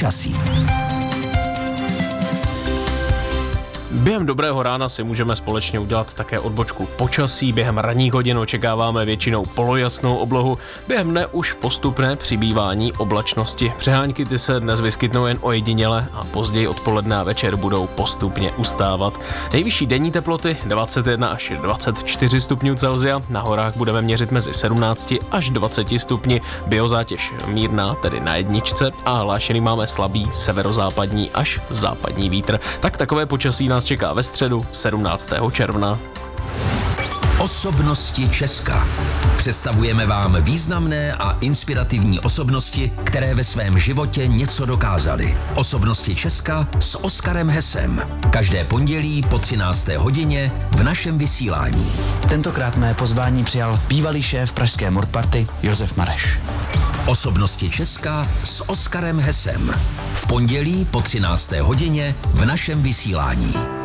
počasí. Během dobrého rána si můžeme společně udělat také odbočku počasí. Během ranních hodin očekáváme většinou polojasnou oblohu, během dne už postupné přibývání oblačnosti. Přehánky ty se dnes vyskytnou jen ojediněle a později odpoledne a večer budou postupně ustávat. Nejvyšší denní teploty 21 až 24 stupňů Celsia, na horách budeme měřit mezi 17 až 20 stupni, biozátěž mírná, tedy na jedničce, a hlášený máme slabý severozápadní až západní vítr. Tak takové počasí nás čeká ve středu 17. června. Osobnosti Česka. Představujeme vám významné a inspirativní osobnosti, které ve svém životě něco dokázaly. Osobnosti Česka s Oskarem Hesem. Každé pondělí po 13. hodině v našem vysílání. Tentokrát mé pozvání přijal bývalý šéf pražské Mordparty Josef Mareš. Osobnosti Česka s Oskarem Hesem. V pondělí po 13. hodině v našem vysílání.